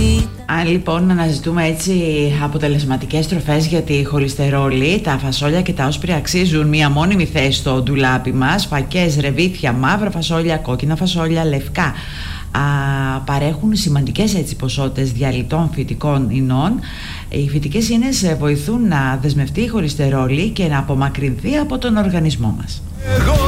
Αν λοιπόν αναζητούμε έτσι αποτελεσματικές τροφές για τη χολυστερόλη, τα φασόλια και τα όσπρια αξίζουν μία μόνιμη θέση στο ντουλάπι μας. Φακές, ρεβίθια, μαύρα φασόλια, κόκκινα φασόλια, λευκά παρέχουν σημαντικές έτσι ποσότητες διαλυτών φυτικών ινών. Οι φυτικές ίνες βοηθούν να δεσμευτεί η χολυστερόλη και να απομακρυνθεί από τον οργανισμό μας.